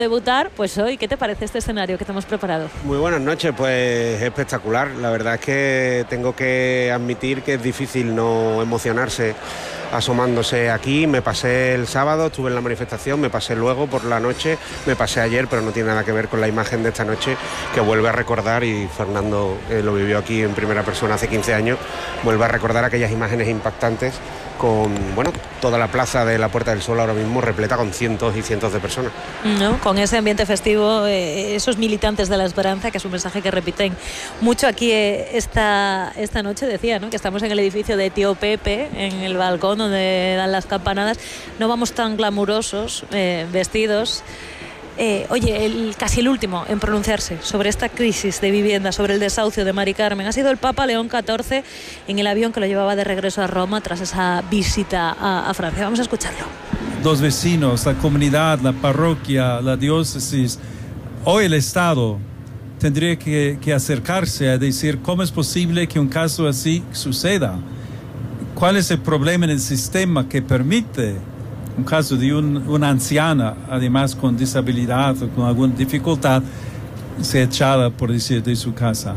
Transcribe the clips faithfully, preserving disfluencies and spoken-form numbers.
debutar, pues hoy, ¿qué te parece este escenario que te hemos preparado? Muy buenas noches, pues espectacular. La verdad es que tengo que admitir que es difícil no emocionarse asomándose aquí. Me pasé el sábado, estuve en la manifestación, me pasé luego por la noche, me pasé ayer, pero no tiene nada que ver con la imagen de esta noche que vuelve a recordar, y Fernando eh, lo vivió aquí en primera persona hace quince años, vuelve a recordar aquellas imágenes impactantes con, bueno, toda la plaza de la Puerta del Sol ahora mismo repleta con cientos y cientos de personas. ¿No? Con ese ambiente festivo, eh, esos militantes de la esperanza, que es un mensaje que repiten mucho aquí eh, esta, esta noche. Decía, ¿no?, que estamos en el edificio de Tío Pepe, en el balcón donde dan las campanadas. No vamos tan glamurosos, eh, vestidos. Eh, oye, el, casi el último en pronunciarse sobre esta crisis de vivienda, sobre el desahucio de Mari Carmen, ha sido el Papa León catorce en el avión que lo llevaba de regreso a Roma tras esa visita a, a Francia. Vamos a escucharlo. Los vecinos, la comunidad, la parroquia, la diócesis, hoy el Estado tendría que, que acercarse a decir cómo es posible que un caso así suceda. ¿Cuál es el problema en el sistema que permite un caso de un, una anciana, además con disabilidad o con alguna dificultad, ser echada, por decir, de su casa?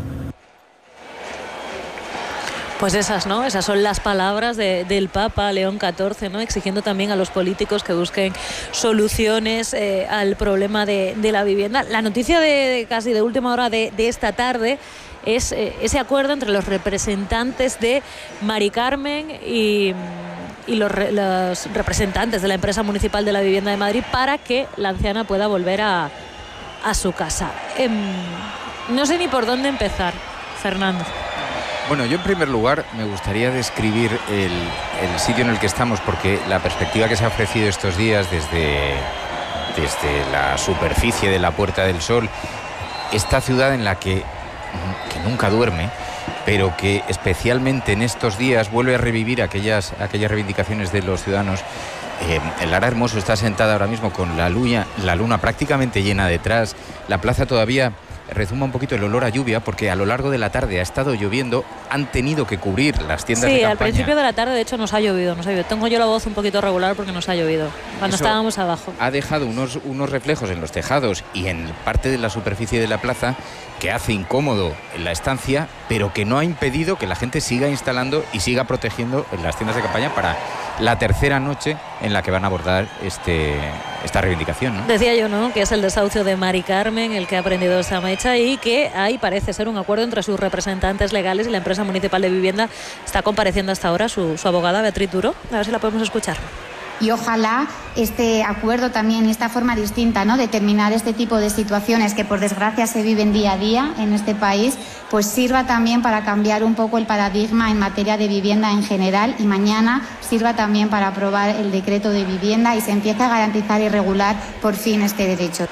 Pues esas, ¿no? Esas son las palabras de, del Papa León catorce, ¿no? Exigiendo también a los políticos que busquen soluciones eh, al problema de, de la vivienda. La noticia de, de casi de última hora de, de esta tarde es eh, ese acuerdo entre los representantes de Mari Carmen y... y los, re, los representantes de la empresa municipal de la vivienda de Madrid para que la anciana pueda volver a, a su casa. Eh, no sé ni por dónde empezar, Fernando. Bueno, yo en primer lugar me gustaría describir el, el sitio en el que estamos, porque la perspectiva que se ha ofrecido estos días desde, desde la superficie de la Puerta del Sol, esta ciudad en la que, que nunca duerme, pero que especialmente en estos días vuelve a revivir aquellas, aquellas reivindicaciones de los ciudadanos. Eh, el Lara Hermoso está sentada ahora mismo con la luna, la luna prácticamente llena detrás. La plaza todavía rezuma un poquito el olor a lluvia, porque a lo largo de la tarde ha estado lloviendo, han tenido que cubrir las tiendas sí, de campaña. Sí, al principio de la tarde de hecho nos ha llovido, nos ha llovido. Tengo yo la voz un poquito regular porque nos ha llovido cuando Eso estábamos abajo. Ha dejado unos, unos reflejos en los tejados y en parte de la superficie de la plaza que hace incómodo en la estancia, pero que no ha impedido que la gente siga instalando y siga protegiendo en las tiendas de campaña para la tercera noche en la que van a abordar este, esta reivindicación, ¿no? Decía yo, ¿no?, que es el desahucio de Mari Carmen el que ha prendido esa mecha, y que ahí parece ser un acuerdo entre sus representantes legales y la empresa municipal de vivienda. Está compareciendo hasta ahora su, su abogada Beatriz Duro. A ver si la podemos escuchar. Y ojalá este acuerdo también y esta forma distinta, ¿no?, de terminar este tipo de situaciones que por desgracia se viven día a día en este país, pues sirva también para cambiar un poco el paradigma en materia de vivienda en general, y mañana sirva también para aprobar el decreto de vivienda y se empiece a garantizar y regular por fin este derecho.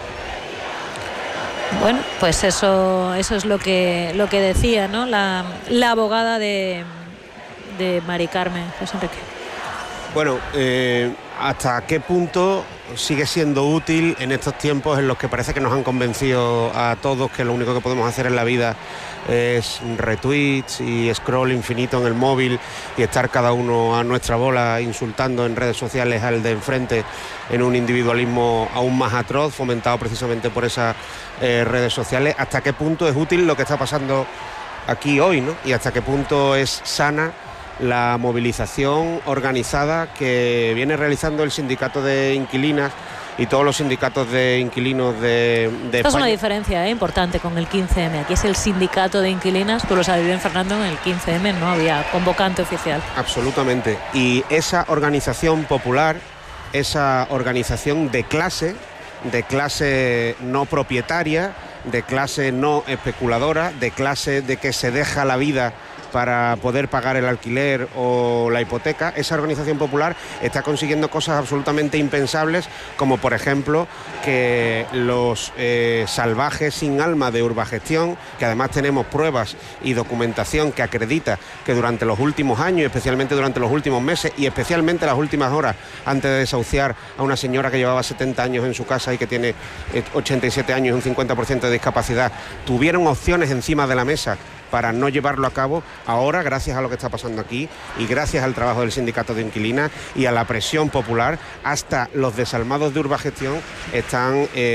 Bueno, pues eso, eso es lo que, lo que decía, ¿no?, la, la abogada de, de Mari Carmen, José Enrique. Bueno, eh, ¿hasta qué punto sigue siendo útil en estos tiempos en los que parece que nos han convencido a todos que lo único que podemos hacer en la vida es retweets y scroll infinito en el móvil y estar cada uno a nuestra bola insultando en redes sociales al de enfrente en un individualismo aún más atroz, fomentado precisamente por esas eh, redes sociales? ¿Hasta qué punto es útil lo que está pasando aquí hoy, ¿no? Y hasta qué punto es sana la movilización organizada que viene realizando el sindicato de inquilinas y todos los sindicatos de inquilinos de, de Esto España? Es una diferencia ¿eh? importante con el quince eme. Aquí es el sindicato de inquilinas, tú lo sabes bien, Fernando, en el quince eme no había convocante oficial. Absolutamente. Y esa organización popular, esa organización de clase, de clase no propietaria, de clase no especuladora, de clase de que se deja la vida para poder pagar el alquiler o la hipoteca, esa organización popular está consiguiendo cosas absolutamente impensables, como por ejemplo que los eh, salvajes sin alma de Urbagestión, que además tenemos pruebas y documentación que acredita que durante los últimos años, especialmente durante los últimos meses y especialmente las últimas horas antes de desahuciar a una señora que llevaba setenta años en su casa y que tiene ochenta y siete años y un cincuenta por ciento de discapacidad, tuvieron opciones encima de la mesa para no llevarlo a cabo, ahora, gracias a lo que está pasando aquí y gracias al trabajo del sindicato de inquilinas y a la presión popular, hasta los desalmados de Urbagestión están... Eh,